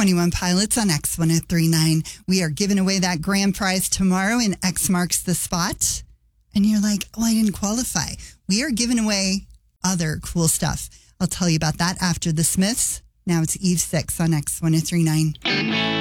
21 Pilots on X1039. We are giving away that grand prize tomorrow in X Marks the Spot. And you're like, oh, I didn't qualify. We are giving away other cool stuff. I'll tell you about that after the Smiths. Now it's Eve 6 on X1039.